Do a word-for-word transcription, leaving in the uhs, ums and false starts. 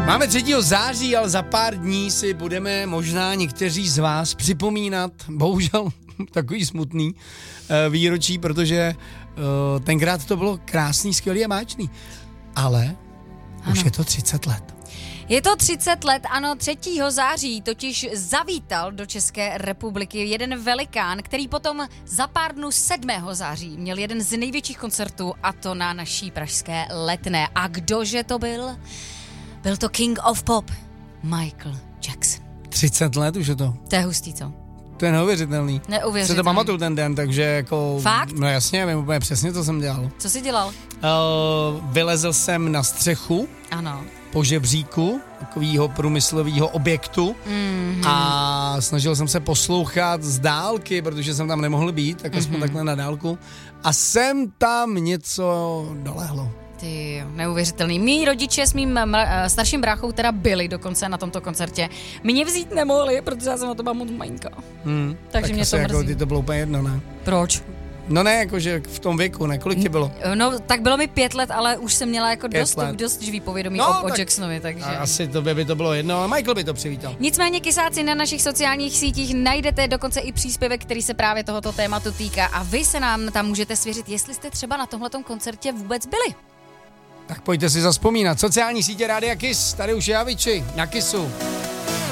Máme třetího září, ale za pár dní si budeme možná někteří z vás připomínat, bohužel takový smutný uh, výročí, protože uh, tenkrát to bylo krásný, skvělý a máčný. Ale ano. Už je to třicet let. Je to třicet let, ano, třetího září totiž zavítal do České republiky jeden velikán, který potom za pár dnů sedmého září měl jeden z největších koncertů, a to na naší pražské Letné. A kdože to byl? Byl to King of Pop, Michael Jackson. třicet let už je to. To je hustý, co? To je neuvěřitelný. Neuvěřitelný. Se to pamatuju ten den, takže jako... Fakt? No jasně, vím úplně přesně, co jsem dělal. Co jsi dělal? Uh, vylezl jsem na střechu. Ano. Po žebříku, takového průmyslového objektu mm-hmm. a snažil jsem se poslouchat z dálky, protože jsem tam nemohl být, tak aspoň mm-hmm. takhle na dálku. A sem tam něco dolehlo. Ty, neuvěřitelný. Mí rodiče s mým mra- starším bráchou teda byli dokonce na tomto koncertě. Mě vzít nemohli, protože já jsem o to byla moc malinká. Hmm, Takže tak mě to mrzí. Jako, ty to bylo úplně jedno, ne? Proč? No ne, jakože v tom věku, ne? Kolik ti bylo? No, tak bylo mi pět let, ale už jsem měla jako dost, dost živý povědomí no, o, o Jacksonovi, takže... Asi tobě by to bylo jedno, ale Michael by to přivítal. Nicméně, kysáci, na našich sociálních sítích najdete dokonce i příspěvek, který se právě tohoto tématu týká, a vy se nám tam můžete svěřit, jestli jste třeba na tomhletom koncertě vůbec byli. Tak pojďte si zazpomínat. Sociální sítě Rádia Kiss, tady už je Aviči, na Kissu.